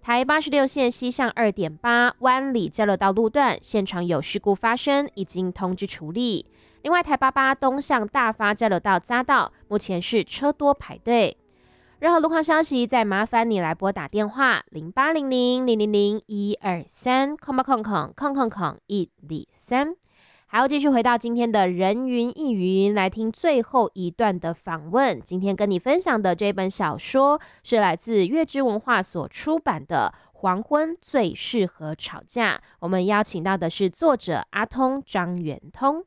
台86线西向 2.8 湾里交流道路段现场有事故发生，已经通知处理。另外，台88东向大发交流道匝道目前是车多排队。任何路况消息，再麻烦你来拨打电话0800-000-123，0800-123。还要继续回到今天的人云亦云，来听最后一段的访问。今天跟你分享的这本小说是来自月之文化所出版的《黄昏最适合吵架》。我们邀请到的是作者阿通张元通。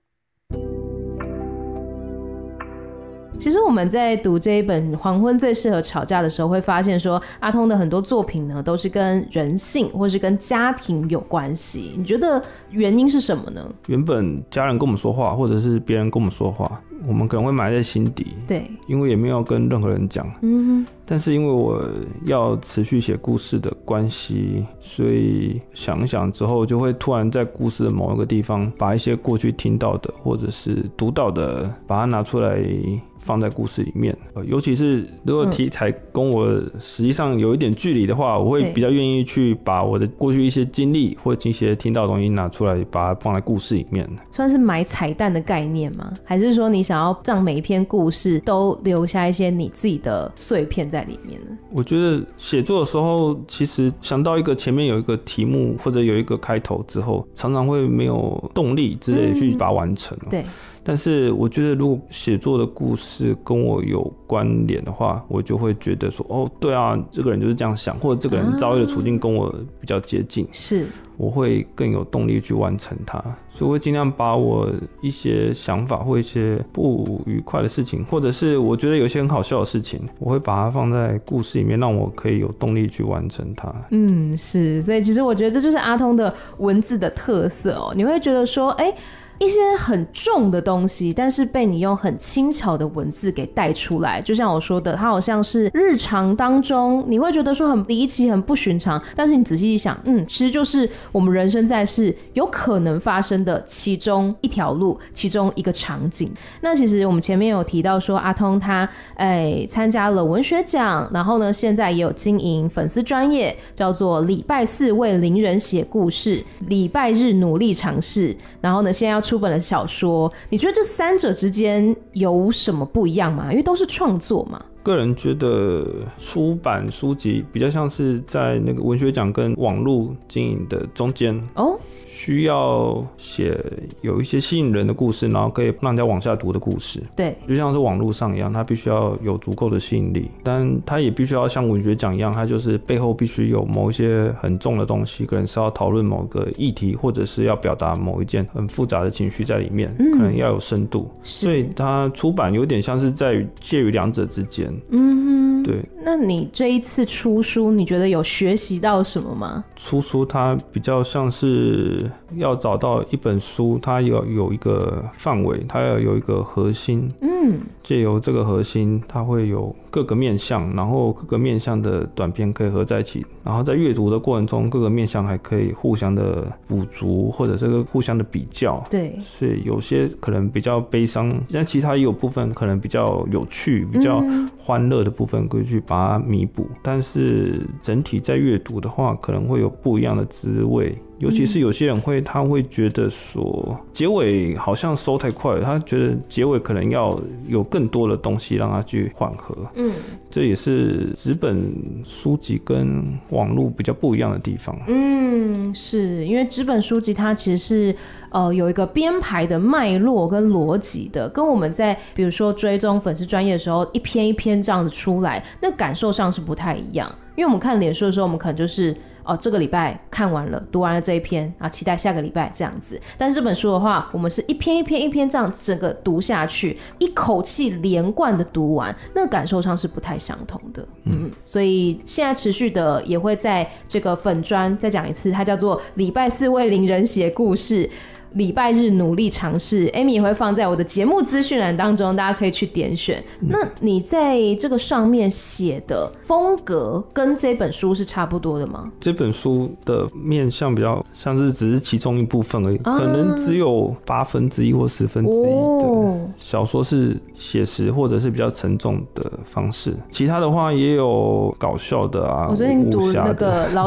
其实我们在读这一本《黄昏最适合吵架》的时候，会发现说阿通的很多作品呢，都是跟人性或是跟家庭有关系。你觉得原因是什么呢？ 原本家人跟我们说话，或者是别人跟我们说话，我们可能会埋在心底， 对， 因为也没有跟任何人讲。但是因为我要持续写故事的关系，所以想一想之后，就会突然在故事的某一个地方，把一些过去听到的或者是读到的，把它拿出来放在故事里面。尤其是如果题材跟我实际上有一点距离的话，我会比较愿意去把我的过去一些经历或者一些听到的东西拿出来，把它放在故事里面。 算是埋彩蛋的概念吗？还是说你想要让每一篇故事都留下一些你自己的碎片在里面呢？ 我觉得写作的时候，其实想到一个前面有一个题目或者有一个开头之后，常常会没有动力之类的去把它完成。 对。 但是我觉得如果写作的故事跟我有关联的话，我就会觉得说，哦，对啊，这个人就是这样想，或者这个人遭遇的处境跟我比较接近， 是， 我会更有动力去完成它。所以我会尽量把我一些想法或一些不愉快的事情，或者是我觉得有些很好笑的事情，我会把它放在故事里面，让我可以有动力去完成它。 是，所以其实我觉得这就是阿通的文字的特色哦。你会觉得说，一些很重的东西，但是被你用很轻巧的文字给带出来，就像我说的，它好像是日常当中你会觉得说很离奇很不寻常，但是你仔细一想，其实就是我们人生在世有可能发生的其中一条路，其中一个场景。那其实我们前面有提到说阿通他参加了文学奖，然后呢现在也有经营粉丝专页，叫做礼拜四为邻人写故事，礼拜日努力尝试，然后呢现在要出本了小说。你觉得这三者之间有什么不一样吗？因为都是创作嘛。 个人觉得出版书籍比较像是在那个文学奖跟网络经营的中间哦，需要写有一些吸引人的故事，然后可以让人家往下读的故事。 对， 就像是网络上一样，它必须要有足够的吸引力，但它也必须要像文学奖一样，它就是背后必须有某一些很重的东西，可能是要讨论某个议题，或者是要表达某一件很复杂的情绪在里面，可能要有深度。所以它出版有点像是在介于两者之间。对。 那你这一次出书，你觉得有学习到什么吗？ 出书它比较像是要找到一本书，它有一个范围，它要有一个核心。借由这个核心，它会有各个面向，然后各个面向的短篇可以合在一起，然后在阅读的过程中，各个面向还可以互相的补足，或者是互相的比较。 对， 所以有些可能比较悲伤，但其他也有部分可能比较有趣、比较欢乐的部分，可以去把它弥补。但是整体在阅读的话，可能会有不一样的滋味。尤其是有些人他会觉得说结尾好像收太快了，他觉得结尾可能要有更多的东西让他去缓和。这也是纸本书籍跟网络比较不一样的地方。 是因为纸本书籍它其实是有一个编排的脉络跟逻辑的，跟我们在比如说追踪粉丝专页的时候一篇一篇这样子出来，那感受上是不太一样。因为我们看脸书的时候，我们可能就是这个礼拜看完了读完了这一篇啊，期待下个礼拜这样子。但是这本书的话，我们是一篇一篇一篇这样整个读下去，一口气连贯的读完，那个感受上是不太相同的。所以现在持续的也会在这个粉专再讲一次，它叫做礼拜四为邻人写故事，礼拜日努力尝试。 Amy 也会放在我的节目资讯栏当中，大家可以去点选。那你在这个上面写的风格跟这本书是差不多的吗？ 这本书的面向比较像是只是其中一部分而已，可能只有1/8或1/10的小说是写实或者是比较沉重的方式，其他的话也有搞笑的啊， 我最近读那个